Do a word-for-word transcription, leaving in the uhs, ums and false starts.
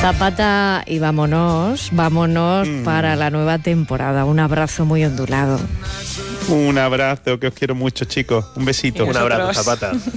Zapata, y vámonos, vámonos mm. para la nueva temporada. Un abrazo muy ondulado. Un abrazo, que os quiero mucho, chicos. Un besito. Un abrazo, Zapata.